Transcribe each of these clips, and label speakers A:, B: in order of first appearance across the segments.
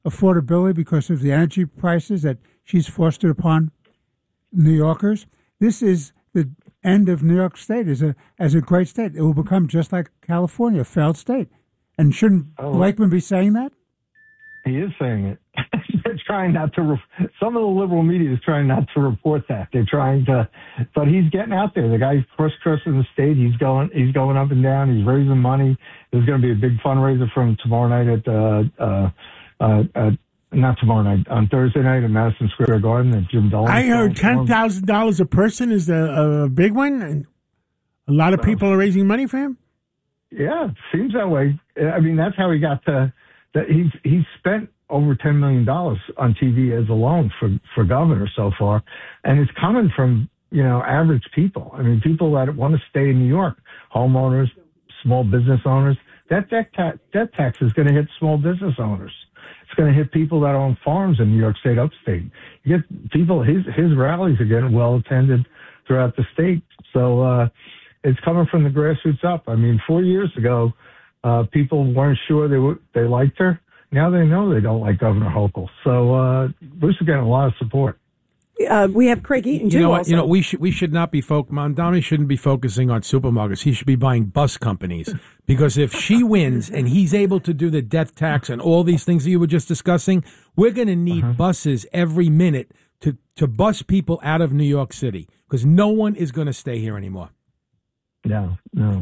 A: affordability because of the energy prices that she's foisted upon New Yorkers. This is the end of New York State as a great state. It will become just like California, a failed state. And shouldn't Blakeman be saying that?
B: He is saying it. They're trying not to. Some of the liberal media is trying not to report that. They're trying to, but he's getting out there. The guy's crisscrossing the state. He's going up and down. He's raising money. There's going to be a big fundraiser from tomorrow night not tomorrow night, on Thursday night at Madison Square Garden at Jim Dolan.
C: I heard $10,000 a person is a big one, and a lot of people are raising money for him.
B: Yeah, it seems that way. I mean, that's how he got to. That he's spent over $10 million on TV as a loan for governor so far, and it's coming from average people. I mean, people that want to stay in New York, homeowners, small business owners. That debt tax is going to hit small business owners. It's going to hit people that own farms in New York State, upstate. You get people. His rallies are getting well attended throughout the state. So it's coming from the grassroots up. I mean, 4 years ago, people weren't sure they liked her. Now they know they don't like Governor Hochul. So Bruce is getting a lot of support.
D: We have Craig Eaton, too.
E: We should not be Mondami shouldn't be focusing on supermarkets. He should be buying bus companies, because if she wins and he's able to do the death tax and all these things that you were just discussing, we're going to need buses every minute to bus people out of New York City, because no one is going to stay here anymore.
B: No.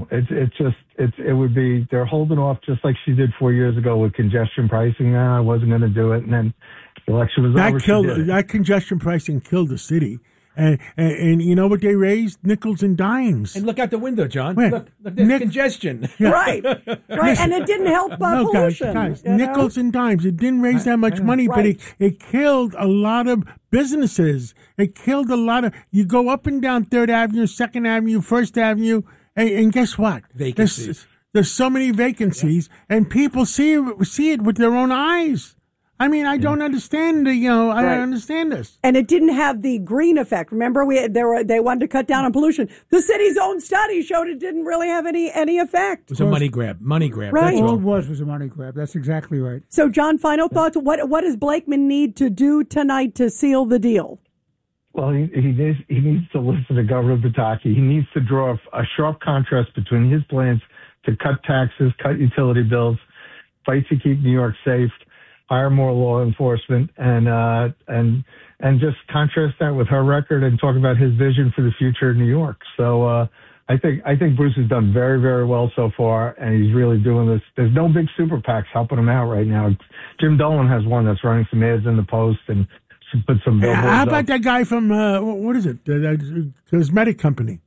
B: It would be, they're holding off just like she did 4 years ago with congestion pricing. I wasn't going to do it. And then the election was over.
C: That congestion pricing killed the city. And you know what they raised? Nickels and dimes.
E: And look out the window, John. Look, there's congestion.
D: Yeah. Right. And it didn't help pollution.
C: Guys, nickels and dimes. It didn't raise that much money, but it killed a lot of businesses. It killed a lot of, you go up and down 3rd Avenue, 2nd Avenue, 1st Avenue, and guess what?
E: Vacancies.
C: There's so many vacancies, and people see it with their own eyes. I mean, I don't understand. I don't understand this.
D: And it didn't have the green effect. Remember, they wanted to cut down on pollution. The city's own study showed it didn't really have any effect.
E: It was a money grab. Right.
A: That's all it was a money grab. That's exactly right.
D: So, John, final thoughts. What does Blakeman need to do tonight to seal the deal?
B: Well, he needs to listen to Governor Pataki. He needs to draw a sharp contrast between his plans to cut taxes, cut utility bills, fight to keep New York safe, hire more law enforcement, and just contrast that with her record and talk about his vision for the future of New York. So I think Bruce has done very, very well so far, and he's really doing this. There's no big super PACs helping him out right now. Jim Dolan has one that's running some ads in the Post and put some billboards
C: How about
B: up.
C: that guy from, what is it, the cosmetic company?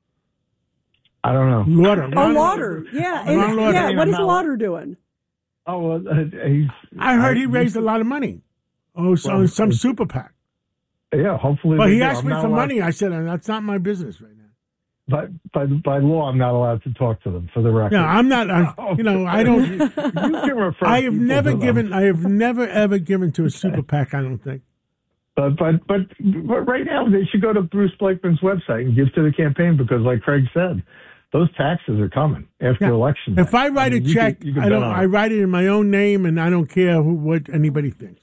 B: I don't know.
C: Lauder.
D: Lauder. Yeah. What is Lauder doing?
B: Oh,
C: I heard he raised a lot of money. Some super PAC.
B: Yeah, hopefully.
C: Well, he asked me for money. I said, that's not my business right now.
B: But by law, I'm not allowed to talk to them, for the record.
C: No, I'm not. I don't.
B: You can refer.
C: I have never ever given to a super PAC. I don't think.
B: But right now they should go to Bruce Blakeman's website and give to the campaign, because, like Craig said, those taxes are coming after election.
C: If I write a check, I write it in my own name, and I don't care what anybody thinks.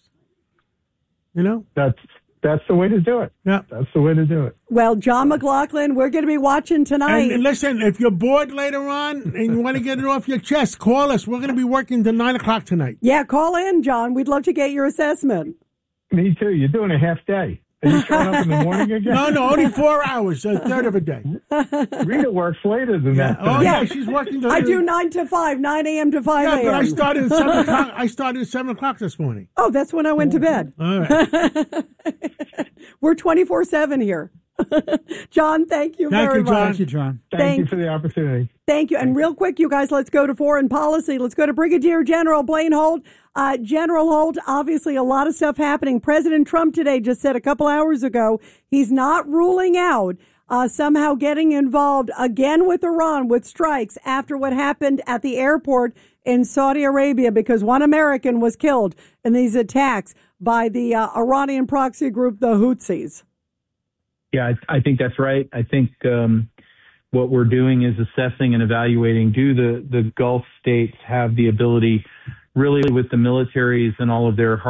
B: That's the way to do it.
C: Yeah,
B: that's the way to do it.
D: Well, John McLaughlin, we're going to be watching tonight.
C: And listen, if you're bored later on and you want to get it off your chest, call us. We're going to be working till 9:00 tonight.
D: Yeah, call in, John. We'd love to get your assessment.
B: Me too. You're doing a half day. Are you showing up in the morning again?
C: No, only 4 hours, a third of a day.
B: Rita works later than that.
C: Oh, yeah, she's working.
D: I do 9 to 5, 9 a.m. to 5 a.m.
C: Yeah, but I started at 7 o'clock. I started at 7 o'clock this morning.
D: Oh, that's when I went to bed.
C: All right.
D: We're 24/7 here. John, thank you very much.
A: Thank you, John.
B: Thank you for the opportunity.
D: Thank you. And real quick, you guys, let's go to foreign policy. Let's go to Brigadier General Blaine Holt. General Holt, obviously a lot of stuff happening. President Trump today just said a couple hours ago he's not ruling out somehow getting involved again with Iran with strikes after what happened at the airport in Saudi Arabia, because one American was killed in these attacks by the Iranian proxy group, the Houthis.
F: Yeah, I think that's right. I think what we're doing is assessing and evaluating, do the Gulf states have the ability really with the militaries and all of their